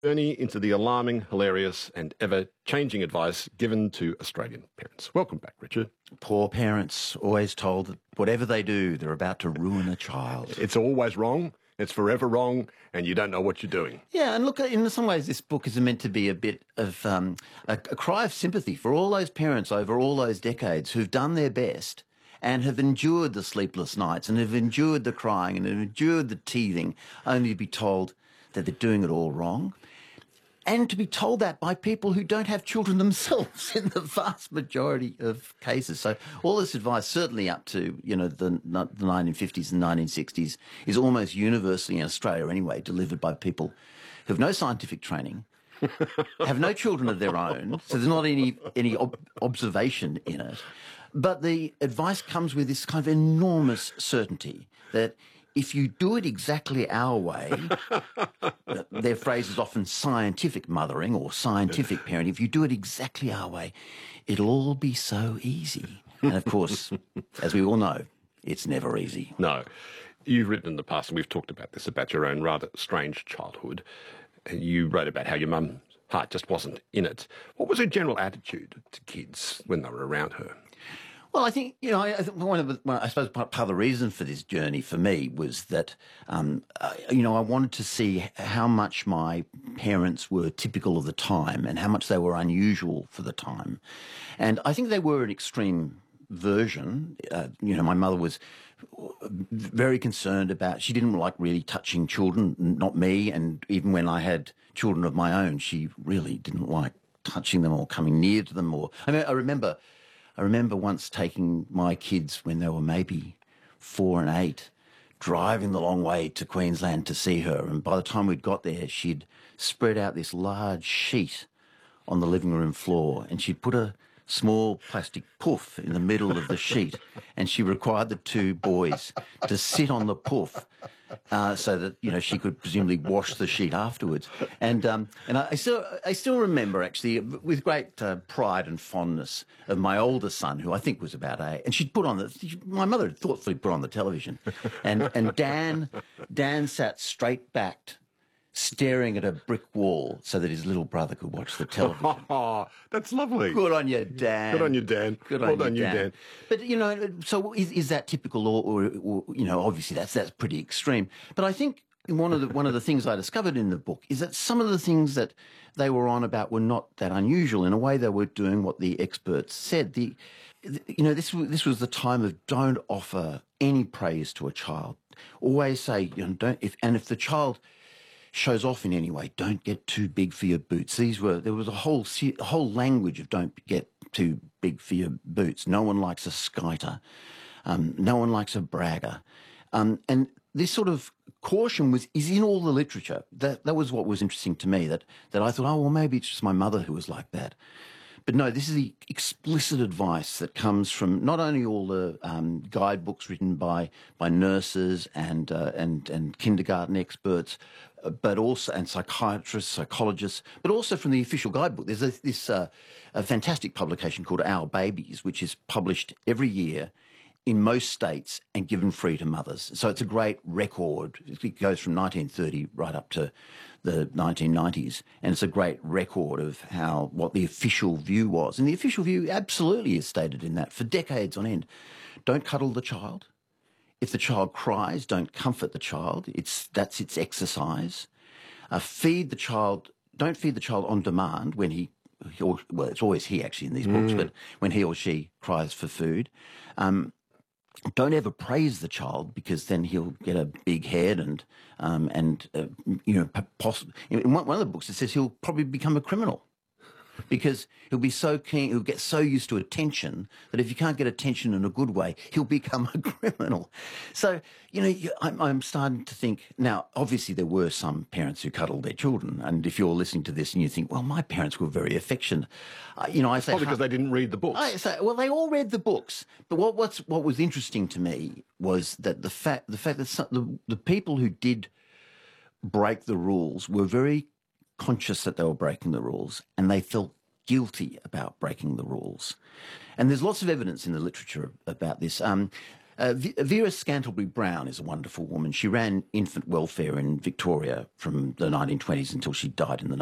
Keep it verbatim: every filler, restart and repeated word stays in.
Journey into the alarming, hilarious and ever-changing advice given to Australian parents. Welcome back, Richard. Poor parents always told that whatever they do, they're about to ruin a child. It's always wrong, it's forever wrong, and you don't know what you're doing. Yeah, and look, in some ways this book is meant to be a bit of um, a, a cry of sympathy for all those parents over all those decades who've done their best and have endured the sleepless nights and have endured the crying and have endured the teething, only to be told that they're doing it all wrong. And to be told that by people who don't have children themselves in the vast majority of cases. So all this advice, certainly up to, you know, the, the nineteen fifties and nineteen sixties, is almost universally in Australia anyway, delivered by people who have no scientific training, have no children of their own, so there's not any, any ob- observation in it. But the advice comes with this kind of enormous certainty that if you do it exactly our way, their phrase is often scientific mothering or scientific parenting. If you do it exactly our way, it'll all be so easy. And of course, as we all know, it's never easy. No. You've written in the past, and we've talked about this, about your own rather strange childhood. And you wrote about how your mum's heart just wasn't in it. What was her general attitude to kids when they were around her? Well, I think, you know, I, I, think one of the, well, I suppose part, part of the reason for this journey for me was that, um, uh, you know, I wanted to see how much my parents were typical of the time and how much they were unusual for the time. And I think they were an extreme version. Uh, you know, my mother was very concerned about, she didn't like really touching children, not me. And even when I had children of my own, she really didn't like touching them or coming near to them. Or, I mean, I remember... I remember once taking my kids when they were maybe four and eight, driving the long way to Queensland to see her. And by the time we'd got there, she'd spread out this large sheet on the living room floor and she'd put a small plastic poof in the middle of the sheet and she required the two boys to sit on the poof uh, so that, you know, she could presumably wash the sheet afterwards. And um, and I still I still remember, actually, with great uh, pride and fondness, of my older son, who I think was about eight, and she'd put on the, my mother had thoughtfully put on the television, and, and Dan, Dan sat straight backed, staring at a brick wall so that his little brother could watch the television. Oh, that's lovely. Good on you, Dan. Good on you, Dan. Good well on done you, you, Dan. Dan. But, you know, so is, is that typical or, or, or, you know, obviously that's that's pretty extreme. But I think one of the one of the things I discovered in the book is that some of the things that they were on about were not that unusual. In a way, they were doing what the experts said. The, the you know, this, this was the time of don't offer any praise to a child. Always say, you know, don't, if, and if the child shows off in any way, don't get too big for your boots. These were, there was a whole a whole language of don't get too big for your boots. No one likes a skiter. Um, no one likes a bragger. Um, and this sort of caution was is in all the literature. That that was what was interesting to me, that that I thought, oh, well, maybe it's just my mother who was like that. But no, this is the explicit advice that comes from not only all the um, guidebooks written by by nurses and uh, and and kindergarten experts, uh, but also and psychiatrists, psychologists, but also from the official guidebook. There's a, this uh, a fantastic publication called Our Babies, which is published every year in most states and given free to mothers. So it's a great record. It goes from nineteen thirty right up to the nineteen nineties, and it's a great record of how what the official view was. And the official view absolutely is stated in that for decades on end. Don't cuddle the child. If the child cries, don't comfort the child. It's that's its exercise. Uh, feed the child. Don't feed the child on demand when he, he or, well, it's always he actually in these mm. books, but when he or she cries for food. Um, Don't ever praise the child, because then he'll get a big head and um, and uh, you know possibly in one of the books it says he'll probably become a criminal, because he'll be so keen, he'll get so used to attention that if you can't get attention in a good way, he'll become a criminal. So, you know, you, I'm, I'm starting to think, now, obviously there were some parents who cuddled their children, and if you're listening to this and you think, well, my parents were very affectionate, uh, you know, I say... Probably because they didn't read the books. I say, well, they all read the books, but what what's, what was interesting to me was that the fact, the fact that some, the, the people who did break the rules were very conscious that they were breaking the rules, and they felt guilty about breaking the rules. And there's lots of evidence in the literature about this. Um, Uh, V- Vera Scantlebury Brown is a wonderful woman. She ran infant welfare in Victoria from the nineteen twenties until she died in the